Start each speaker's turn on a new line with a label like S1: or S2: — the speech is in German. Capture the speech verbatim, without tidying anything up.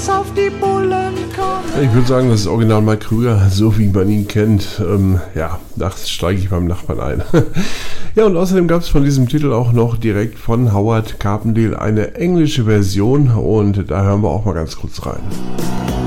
S1: Auf die Bullen kommen.
S2: Ich würde sagen, das ist original Mike Krüger, so wie man ihn kennt. Ähm, ja, nachts steige ich beim Nachbarn ein. Ja, und außerdem gab es von diesem Titel auch noch direkt von Howard Carpendale eine englische Version und da hören wir auch mal ganz kurz rein.